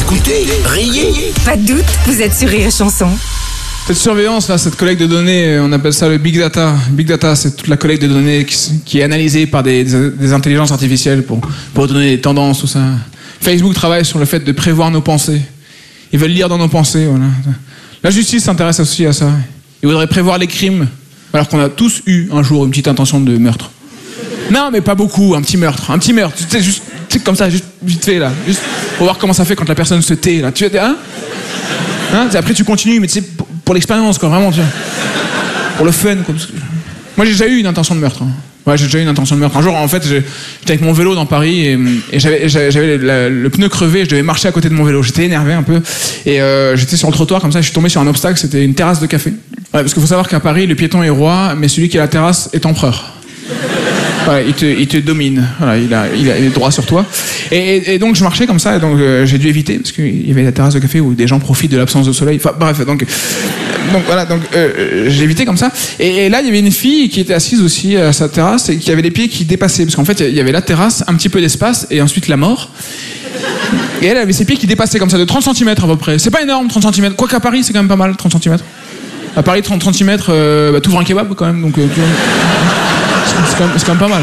Écoutez, riez. Pas de doute, vous êtes sur Rire et Chanson. Cette surveillance, là, cette collecte de données, on appelle ça le Big Data. Big Data, c'est toute la collecte de données qui est analysée par des intelligences artificielles pour donner des tendances, tout ça. Facebook travaille sur le fait de prévoir nos pensées. Ils veulent lire dans nos pensées, voilà. La justice s'intéresse aussi à ça. Ils voudraient prévoir les crimes, alors qu'on a tous eu un jour une petite intention de meurtre. Non, mais pas beaucoup, un petit meurtre, tu sais, juste comme ça, juste vite fait, là. Juste pour voir comment ça fait quand la personne se tait, là. Tu sais, hein? Après, tu continues, mais tu sais, pour l'expérience, quoi, vraiment, tu vois. Pour le fun, quoi. Moi, j'ai déjà eu une intention de meurtre. Hein. Ouais, j'ai déjà eu une intention de meurtre. Un jour, en fait, j'étais avec mon vélo dans Paris et j'avais le pneu crevé, je devais marcher à côté de mon vélo. J'étais énervé un peu et j'étais sur le trottoir comme ça, je suis tombé sur un obstacle, c'était une terrasse de café. Ouais, parce qu'il faut savoir qu'à Paris, le piéton est roi, mais celui qui a la terrasse est empereur. Voilà, il te domine. Voilà, il a les droits sur toi. Et donc je marchais comme ça, et donc j'ai dû éviter parce qu'il y avait la terrasse de café où des gens profitent de l'absence de soleil. Enfin bref, donc voilà, donc j'ai évité comme ça. Et là il y avait une fille qui était assise aussi à sa terrasse et qui avait les pieds qui dépassaient parce qu'en fait il y avait la terrasse, un petit peu d'espace et ensuite la mort. Et elle avait ses pieds qui dépassaient comme ça de 30 cm à peu près. C'est pas énorme 30 cm. Quoique à Paris c'est quand même pas mal 30 cm. À Paris 30 cm, t'ouvres un kebab quand même donc. C'est quand même pas mal.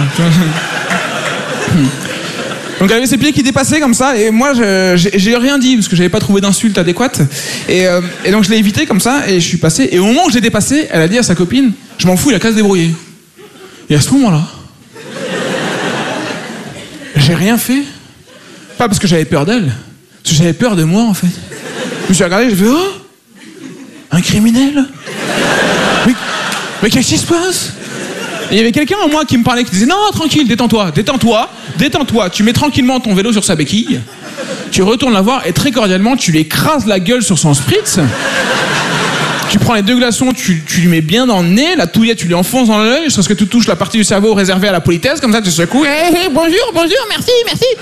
Donc elle avait ses pieds qui dépassaient comme ça et moi j'ai rien dit parce que j'avais pas trouvé d'insulte adéquate et donc je l'ai évité comme ça et je suis passé et au moment où je l'ai dépassé elle a dit à sa copine je m'en fous il a qu'à se débrouiller. Et à ce moment-là j'ai rien fait, pas parce que j'avais peur d'elle, parce que j'avais peur de moi en fait. Je me suis regardé, j'ai fait oh un criminel, mais qu'est-ce qui se passe? Et il y avait quelqu'un en moi qui me parlait, qui disait non, tranquille, détends-toi, tu mets tranquillement ton vélo sur sa béquille, tu retournes la voir et très cordialement, tu lui écrases la gueule sur son spritz, tu prends les 2 glaçons, tu lui mets bien dans le nez, la touillette, tu lui enfonces dans l'œil, jusqu'à ce que tu touches la partie du cerveau réservée à la politesse, comme ça tu secoues, hey, bonjour, merci.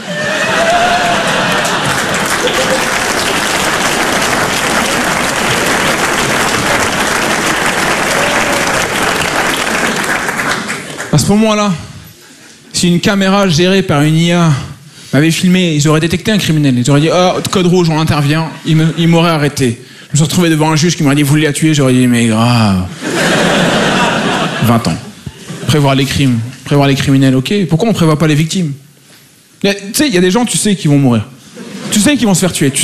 À ce moment-là, si une caméra gérée par une IA m'avait filmé, ils auraient détecté un criminel. Ils auraient dit « Ah, oh, code rouge, on intervient », ils m'auraient arrêté. Je me suis retrouvé devant un juge qui m'aurait dit « Vous voulez la tuer ?» J'aurais dit « Mais grave. » 20 ans. Prévoir les crimes, prévoir les criminels, ok. Pourquoi on prévoit pas les victimes? Tu sais, il y a des gens, tu sais, qui vont mourir. Tu sais qu'ils vont se faire tuer, tu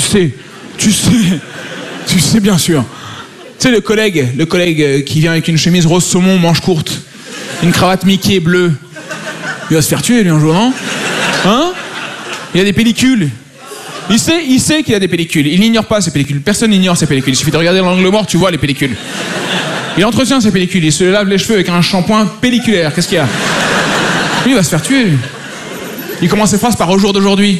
sais bien sûr. Tu sais, le collègue qui vient avec une chemise rose saumon, manche courte, une cravate Mickey bleue. Il va se faire tuer, lui, un jour, non? Hein? Il a des pellicules. Il sait qu'il a des pellicules. Il n'ignore pas ces pellicules. Personne n'ignore ces pellicules. Il suffit de regarder l'angle mort, tu vois les pellicules. Il entretient ses pellicules. Il se lave les cheveux avec un shampoing pelliculaire. Qu'est-ce qu'il y a? Lui, il va se faire tuer. Il commence ses phrases par au jour d'aujourd'hui.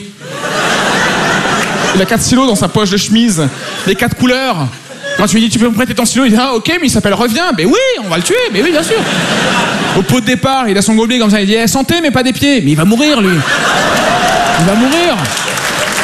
Il a 4 stylos dans sa poche de chemise. Les 4 couleurs. Quand tu lui dis tu peux me prêter ton stylo, il dit ah ok mais il s'appelle Reviens. Ben oui, on va le tuer, mais oui bien sûr. Au pot de départ, il a son gobelet comme ça, il dit santé mais pas des pieds. Mais il va mourir lui. Il va mourir.